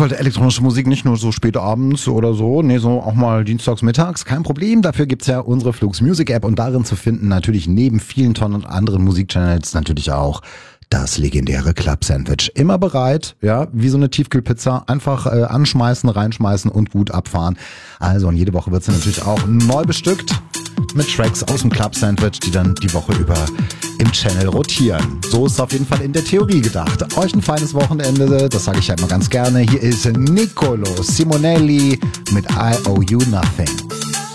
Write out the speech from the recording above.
wollte elektronische Musik nicht nur so spät abends oder so, nee, so auch mal dienstags mittags, kein Problem. Dafür gibt's ja unsere Flux Music App und darin zu finden natürlich neben vielen Tonnen anderen Musikchannels natürlich auch das legendäre Club Sandwich. Immer bereit, ja, wie so eine Tiefkühlpizza. Einfach anschmeißen, reinschmeißen und gut abfahren. Also und jede Woche wird sie natürlich auch neu bestückt mit Tracks aus dem Club Sandwich, die dann die Woche über im Channel rotieren. So ist es auf jeden Fall in der Theorie gedacht. Euch ein feines Wochenende, das sage ich halt mal ganz gerne. Hier ist Nicolo Simonelli mit I Owe You Nothing.